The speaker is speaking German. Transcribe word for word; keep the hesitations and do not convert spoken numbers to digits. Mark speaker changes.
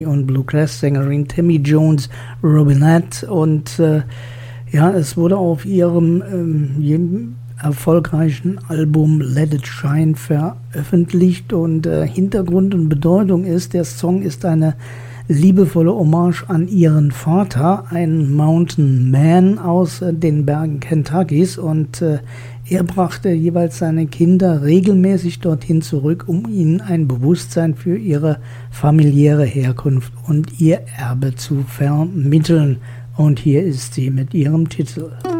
Speaker 1: und Bluegrass-Sängerin Tammy Jones Robinette und äh, ja, es wurde auf ihrem ähm, erfolgreichen Album Let It Shine veröffentlicht und äh, Hintergrund und Bedeutung ist, der Song ist eine liebevolle Hommage an ihren Vater, ein Mountain Man aus äh, den Bergen Kentuckys und äh, er brachte jeweils seine Kinder regelmäßig dorthin zurück, um ihnen ein Bewusstsein für ihre familiäre Herkunft und ihr Erbe zu vermitteln. Und hier ist sie mit ihrem Titel.